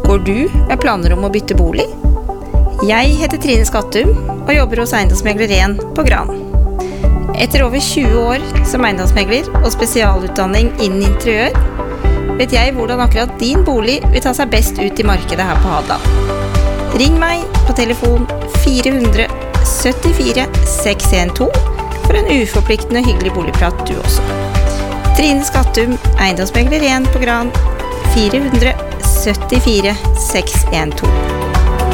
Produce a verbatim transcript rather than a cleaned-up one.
Går du med planer om å bytte bolig? Jeg heter Trine Skattum og jobber hos Eiendomsmegler én på Gran. Etter over tjue år som eiendomsmegler og spesialutdanning innen interiør, vet jeg hvordan akkurat din bolig vil ta seg best ut i markedet her på Hadeland. Ring meg på telefon fire hundre syttifire seks en to for en uforpliktende hyggelig boligprat du også. Trine Skattum, Eiendomsmegler én på Gran, fire hundre syttifire seks en to.